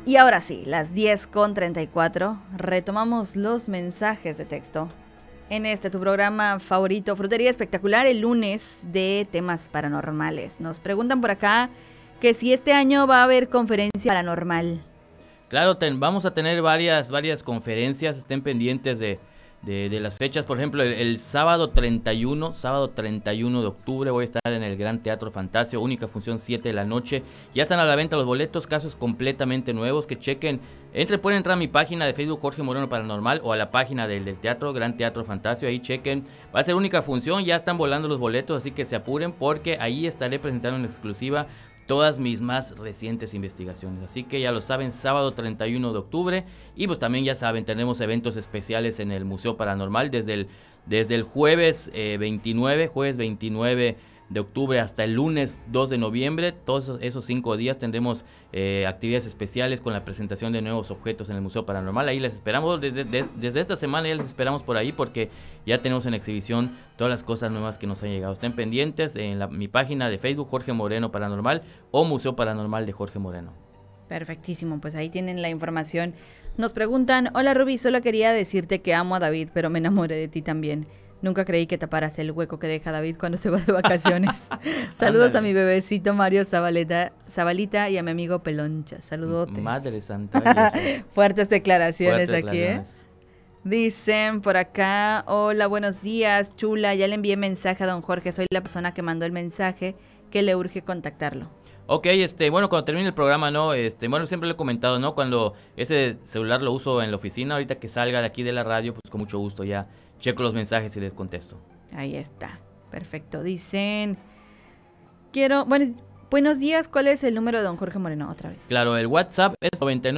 Y ahora sí, las 10:34, retomamos los mensajes de texto. En tu programa favorito, Frutería Espectacular, el lunes de temas paranormales. Nos preguntan por acá que si este año va a haber conferencia paranormal. Claro, vamos a tener varias conferencias, estén pendientes de las fechas. Por ejemplo, el sábado 31 de octubre voy a estar en el Gran Teatro Fantasio, única función 7 de la noche. Ya están a la venta los boletos, casos completamente nuevos, que chequen. Pueden entrar a mi página de Facebook Jorge Moreno Paranormal o a la página del teatro, Gran Teatro Fantasio, ahí chequen. Va a ser única función, ya están volando los boletos, así que se apuren porque ahí estaré presentando en exclusiva todas mis más recientes investigaciones. Así que ya lo saben, sábado 31 de octubre. Y pues también ya saben, tenemos eventos especiales en el Museo Paranormal desde el jueves 29 de octubre hasta el lunes 2 de noviembre. Todos esos 5 días tendremos actividades especiales con la presentación de nuevos objetos en el Museo Paranormal. Ahí les esperamos, desde esta semana ya les esperamos por ahí porque ya tenemos en exhibición todas las cosas nuevas que nos han llegado. Estén pendientes en mi página de Facebook Jorge Moreno Paranormal o Museo Paranormal de Jorge Moreno. Perfectísimo, pues ahí tienen la información. Nos preguntan, hola Ruby, solo quería decirte que amo a David, pero me enamoré de ti también. Nunca creí que taparas el hueco que deja David cuando se va de vacaciones. Saludos a mi bebecito Mario Zabalita y a mi amigo Peloncha. Saludotes. Madre santa. Fuertes declaraciones aquí, ¿eh? Dicen por acá, hola, buenos días, chula. Ya le envié mensaje a don Jorge. Soy la persona que mandó el mensaje, que le urge contactarlo. Ok, bueno, cuando termine el programa, ¿no? Bueno, siempre lo he comentado, ¿no? Cuando ese celular lo uso en la oficina, ahorita que salga de aquí de la radio, pues con mucho gusto ya checo los mensajes y les contesto. Ahí está, perfecto. Dicen, buenos días, ¿cuál es el número de don Jorge Moreno otra vez? Claro, el WhatsApp es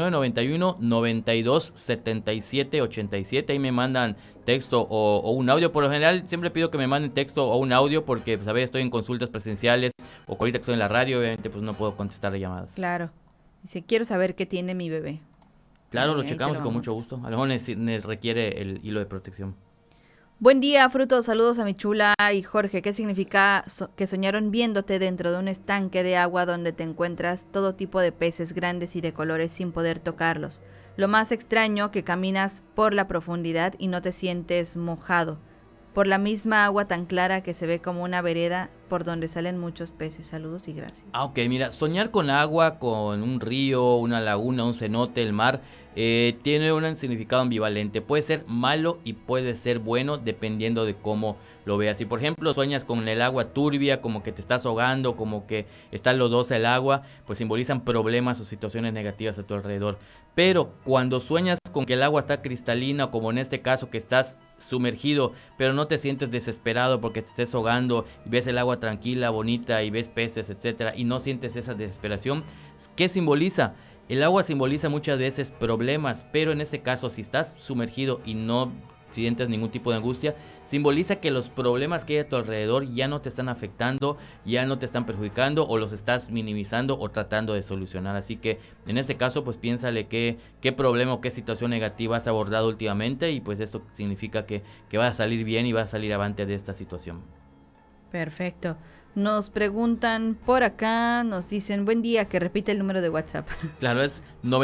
9991-927787, ahí me mandan texto o un audio. Por lo general siempre pido que me manden texto o un audio porque pues, a veces estoy en consultas presenciales o ahorita que estoy en la radio, obviamente pues no puedo contestar llamadas. Claro, dice, quiero saber qué tiene mi bebé. Claro, lo checamos con mucho gusto, a lo mejor les requiere el hilo de protección. Buen día, Frutos, saludos a mi chula y Jorge. ¿Qué significa que soñaron viéndote dentro de un estanque de agua donde te encuentras todo tipo de peces grandes y de colores sin poder tocarlos? Lo más extraño, que caminas por la profundidad y no te sientes mojado, por la misma agua tan clara que se ve como una vereda por donde salen muchos peces. Saludos y gracias. Ok, mira, soñar con agua, con un río, una laguna, un cenote, el mar, tiene un significado ambivalente. Puede ser malo y puede ser bueno dependiendo de cómo lo veas. Si por ejemplo sueñas con el agua turbia, como que te estás ahogando, como que está lodosa el agua, pues simbolizan problemas o situaciones negativas a tu alrededor. Pero cuando sueñas con que el agua está cristalina, como en este caso que estás sumergido, pero no te sientes desesperado porque te estés ahogando y ves el agua tranquila, bonita y ves peces, etcétera, y no sientes esa desesperación, ¿qué simboliza? El agua simboliza muchas veces problemas, pero en este caso si estás sumergido y no sientes ningún tipo de angustia, simboliza que los problemas que hay a tu alrededor ya no te están afectando, ya no te están perjudicando o los estás minimizando o tratando de solucionar. Así que en este caso pues piénsale qué problema o qué situación negativa has abordado últimamente y pues esto significa que vas a salir bien y vas a salir avante de esta situación. Perfecto. Nos preguntan por acá, nos dicen, buen día, que repite el número de WhatsApp. Claro, es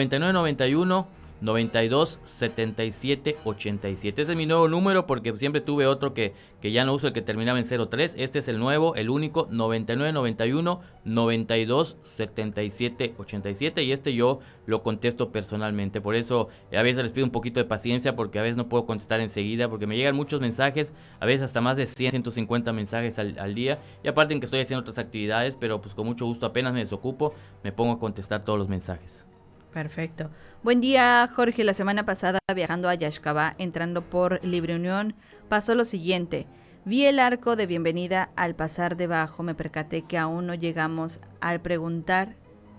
9991-927787. Este es mi nuevo número porque siempre tuve otro que ya no uso, el que terminaba en 03. Este es el nuevo, el único, 9991-927787. Y yo lo contesto personalmente. Por eso a veces les pido un poquito de paciencia porque a veces no puedo contestar enseguida porque me llegan muchos mensajes, a veces hasta más de 100, 150 mensajes al día. Y aparte en que estoy haciendo otras actividades, pero pues con mucho gusto apenas me desocupo, me pongo a contestar todos los mensajes. Perfecto. Buen día, Jorge. La semana pasada, viajando a Yaxcabá, entrando por Libre Unión, pasó lo siguiente. Vi el arco de bienvenida. Al pasar debajo me percaté que aún no llegábamos. Al preguntar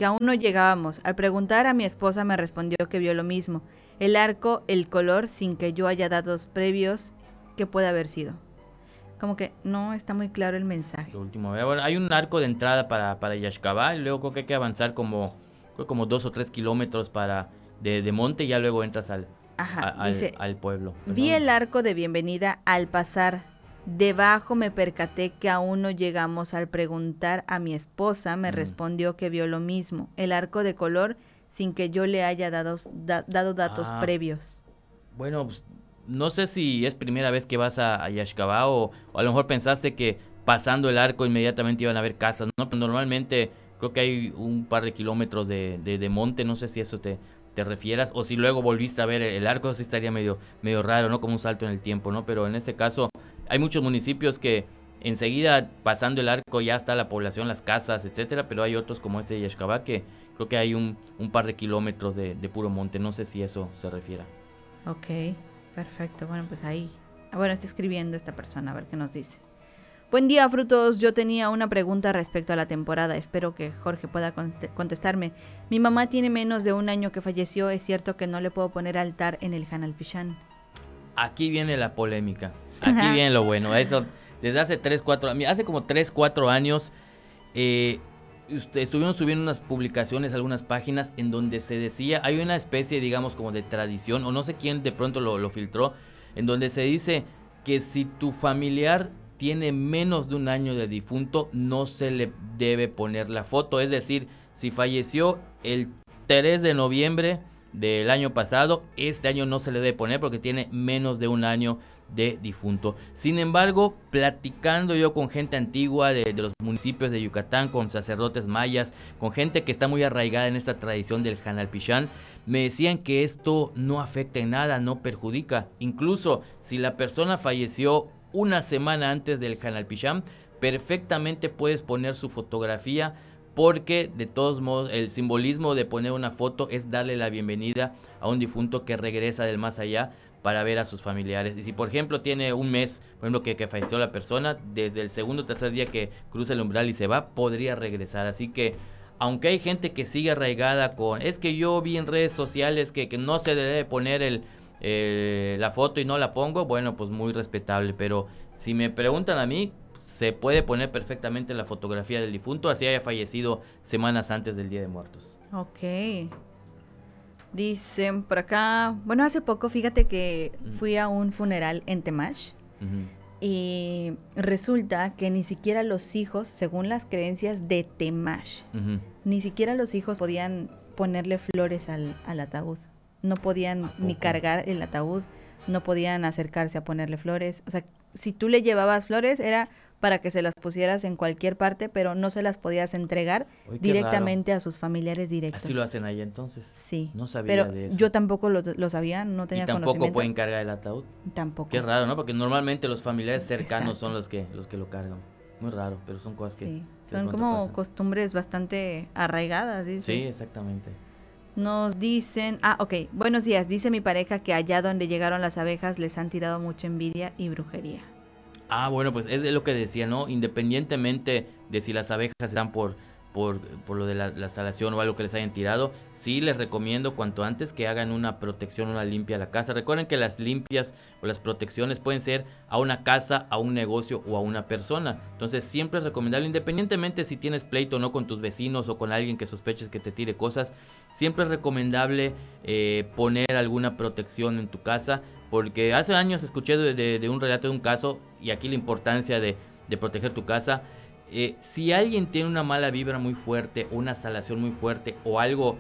a mi esposa me respondió que vio lo mismo. El arco, el color, sin que yo haya datos previos, ¿qué puede haber sido? Como que no está muy claro el mensaje. Lo último, bueno, hay un arco de entrada para Yaxcabá y luego creo que hay que avanzar como 2 o 3 kilómetros de monte y ya luego entras al pueblo. Perdón. Vi el arco de bienvenida. Al pasar debajo me percaté que aún no llegamos. Al preguntar a mi esposa me respondió que vio lo mismo. El arco de color, sin que yo le haya dado datos Ah, previos. bueno, pues, no sé si es primera vez que vas a Yaxcabá o a lo mejor pensaste que pasando el arco inmediatamente iban a haber casas, ¿no? Pero normalmente creo que hay un par de kilómetros de monte, no sé si eso te refieras, o si luego volviste a ver el arco, eso sí estaría medio raro, ¿no? Como un salto en el tiempo, ¿no? Pero en este caso hay muchos municipios que enseguida pasando el arco ya está la población, las casas, etcétera, pero hay otros como este de Yaxcabá que creo que hay un par de kilómetros de puro monte, no sé si eso se refiera. Ok, perfecto. Bueno, pues ahí. Bueno, está escribiendo esta persona, a ver qué nos dice. Buen día, frutos. Yo tenía una pregunta respecto a la temporada. Espero que Jorge pueda contestarme. Mi mamá tiene menos de un año que falleció. ¿Es cierto que no le puedo poner altar en el Hanal Pishan? Aquí viene la polémica. Aquí viene lo bueno. Eso, desde hace 3 4 hace como 3 4 años, estuvimos subiendo unas publicaciones, algunas páginas en donde se decía, hay una especie, digamos, como de tradición, o no sé quién de pronto lo filtró, en donde se dice que si tu familiar tiene menos de un año de difunto, no se le debe poner la foto. Es decir, si falleció el 3 de noviembre del año pasado, este año no se le debe poner porque tiene menos de un año de difunto. Sin embargo, platicando yo con gente antigua de los municipios de Yucatán, con sacerdotes mayas, con gente que está muy arraigada en esta tradición del Hanalpichán, me decían que esto no afecta en nada, no perjudica. Incluso si la persona falleció una semana antes del Hanalpichán, perfectamente puedes poner su fotografía, porque de todos modos el simbolismo de poner una foto es darle la bienvenida a un difunto que regresa del más allá para ver a sus familiares. Y si por ejemplo tiene un mes, por ejemplo que falleció la persona, desde el segundo o tercer día que cruza el umbral y se va, podría regresar. Así que aunque hay gente que sigue arraigada con, es que yo vi en redes sociales que no se debe poner la foto y no la pongo, bueno, pues muy respetable. Pero si me preguntan a mí, se puede poner perfectamente la fotografía del difunto, así haya fallecido semanas antes del Día de Muertos. Ok. Dicen por acá, bueno, hace poco fíjate que fui a un funeral en Temash Ujú. y resulta que ni siquiera los hijos, según las creencias de Temash, Ujú. ni siquiera los hijos podían ponerle flores al ataúd. No podían ni cargar el ataúd, no podían acercarse a ponerle flores. O sea, si tú le llevabas flores era para que se las pusieras en cualquier parte, pero no se las podías entregar Uy, qué raro. directamente a sus familiares directos. Así lo hacen ahí entonces. Sí, No sabía pero de eso. yo tampoco lo sabía, no Y tenía tampoco conocimiento. pueden cargar el ataúd. Tampoco. Qué raro, ¿no? Porque normalmente los familiares cercanos Exacto. son los que lo cargan. Muy raro, pero son cosas que Sí, de son pronto como pasan. costumbres bastante arraigadas, dices. Sí, exactamente. Nos dicen, ok, buenos días, dice mi pareja que allá donde llegaron las abejas les han tirado mucha envidia y brujería. Ah, bueno, pues es lo que decía, ¿no? Independientemente de si las abejas están por lo de la salación o algo que les hayan tirado, sí les recomiendo cuanto antes que hagan una protección, una limpia a la casa. Recuerden que las limpias o las protecciones pueden ser a una casa, a un negocio o a una persona. Entonces siempre es recomendable, independientemente si tienes pleito o no con tus vecinos o con alguien que sospeches que te tire cosas, siempre es recomendable poner alguna protección en tu casa. Porque hace años escuché de un relato de un caso, y aquí la importancia de proteger tu casa. Si alguien tiene una mala vibra muy fuerte, una salación muy fuerte o algo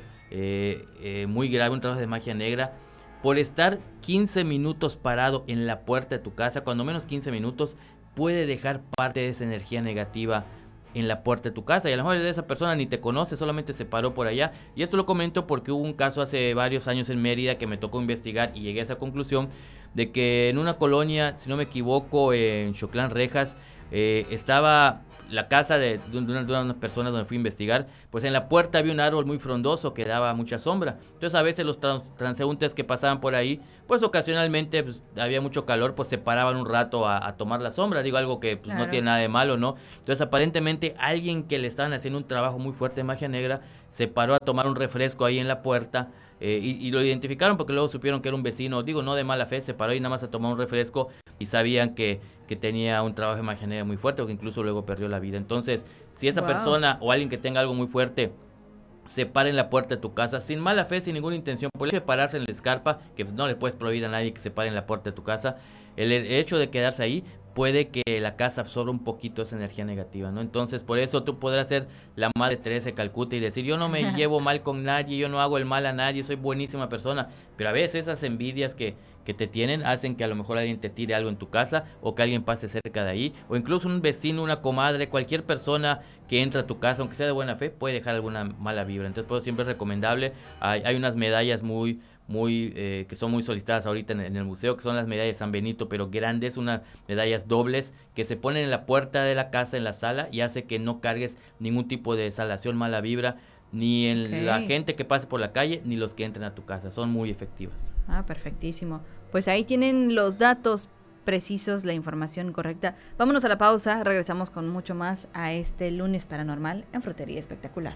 muy grave, un trabajo de magia negra, por estar 15 minutos parado en la puerta de tu casa, cuando menos 15 minutos, puede dejar parte de esa energía negativa en la puerta de tu casa. Y a lo mejor esa persona ni te conoce, solamente se paró por allá. Y esto lo comento porque hubo un caso hace varios años en Mérida que me tocó investigar y llegué a esa conclusión de que en una colonia, si no me equivoco, en Choclán Rejas, estaba la casa de una persona donde fui a investigar. Pues en la puerta había un árbol muy frondoso que daba mucha sombra. Entonces a veces los transeúntes que pasaban por ahí, pues ocasionalmente pues, había mucho calor, pues se paraban un rato a tomar la sombra. Digo, algo que pues, Claro. no tiene nada de malo, ¿no? Entonces aparentemente alguien que le estaban haciendo un trabajo muy fuerte de magia negra se paró a tomar un refresco ahí en la puerta. Y lo identificaron porque luego supieron que era un vecino, digo, no de mala fe, se paró y nada más a tomar un refresco y sabían que tenía un trabajo de magia negra muy fuerte, o que incluso luego perdió la vida. Entonces, si esa Wow. persona o alguien que tenga algo muy fuerte se para en la puerta de tu casa, sin mala fe, sin ninguna intención, por el hecho de pararse en la escarpa, que pues, no le puedes prohibir a nadie que se pare en la puerta de tu casa, el hecho de quedarse ahí puede que la casa absorba un poquito esa energía negativa, ¿no? Entonces, por eso tú podrás ser la Madre Teresa de Calcuta y decir, yo no me llevo mal con nadie, yo no hago el mal a nadie, soy buenísima persona, pero a veces esas envidias que te tienen hacen que a lo mejor alguien te tire algo en tu casa o que alguien pase cerca de ahí, o incluso un vecino, una comadre, cualquier persona que entra a tu casa, aunque sea de buena fe, puede dejar alguna mala vibra. Entonces, por eso siempre es recomendable, hay unas medallas que son muy solicitadas ahorita en el museo, que son las medallas de San Benito, pero grandes, unas medallas dobles que se ponen en la puerta de la casa, en la sala, y hace que no cargues ningún tipo de exhalación, mala vibra, ni en la gente que pase por la calle, ni los que entren a tu casa. Son muy efectivas. Perfectísimo. Pues ahí tienen los datos precisos, la información correcta. Vámonos a la pausa, regresamos con mucho más a este lunes paranormal en Frutería Espectacular.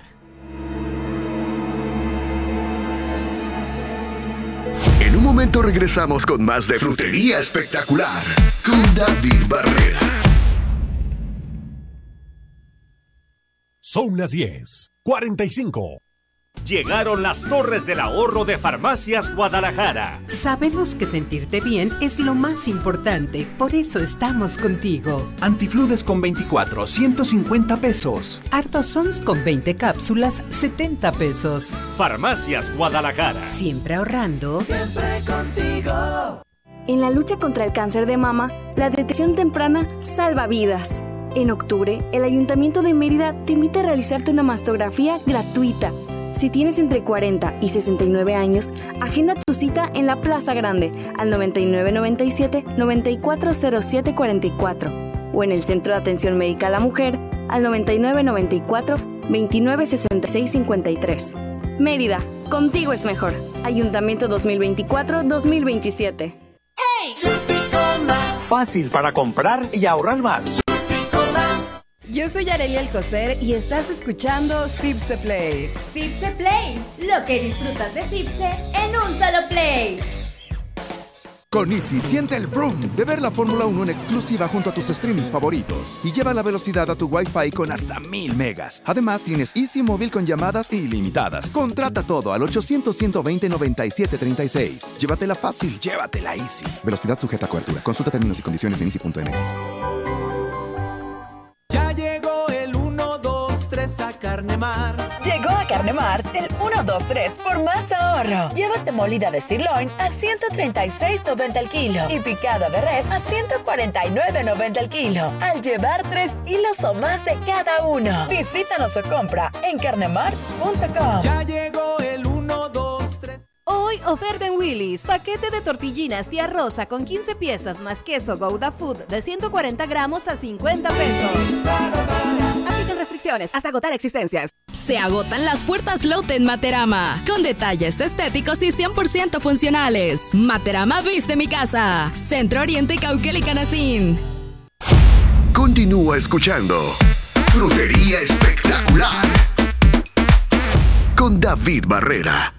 En un momento regresamos con más de Frutería Espectacular con David Barrera. Son las 10:45. Llegaron las torres del ahorro de Farmacias Guadalajara. Sabemos que sentirte bien es lo más importante, por eso estamos contigo. Antifludes con 24, 150 pesos. Artosons con 20 cápsulas, 70 pesos. Farmacias Guadalajara. Siempre ahorrando. Siempre contigo. En la lucha contra el cáncer de mama, la detección temprana salva vidas. En octubre, el Ayuntamiento de Mérida te invita a realizarte una mastografía gratuita. Si tienes entre 40 y 69 años, agenda tu cita en la Plaza Grande al 9997-940744 o en el Centro de Atención Médica a la Mujer al 9994-296653. Mérida, contigo es mejor. Ayuntamiento 2024-2027. ¡Hey! Fácil para comprar y ahorrar más. Yo soy Arely Alcocer y estás escuchando Cipse Play. Cipse Play, lo que disfrutas de Cipse en un solo play. Con Easy siente el vroom de ver la Fórmula 1 en exclusiva junto a tus streamings favoritos y lleva la velocidad a tu Wi-Fi con hasta 1000 megas. Además tienes Easy Móvil con llamadas ilimitadas. Contrata todo al 800-120-9736. Llévatela fácil, llévatela Easy. Velocidad sujeta a cobertura. Consulta términos y condiciones en easy.mx. Ya llegó el 1, 2, 3 a Carnemar. Llegó a Carnemar el 1, 2, 3 por más ahorro. Llévate molida de sirloin a $136.90 el kilo y picada de res a $149.90 el kilo. Al llevar 3 kilos o más de cada uno. Visítanos o compra en carnemar.com. Ya llegó el 1, 2, 3. Hoy oferta en Willy's. Paquete de tortillinas tía Rosa con 15 piezas más queso Gouda Food de 140 gramos a 50 pesos. Aplican restricciones hasta agotar existencias. Se agotan las puertas Lotte en Materama, con detalles estéticos y 100% funcionales. Materama viste mi casa. Centro Oriente, Cauquel y Canacín. Continúa escuchando Frutería Espectacular con David Barrera.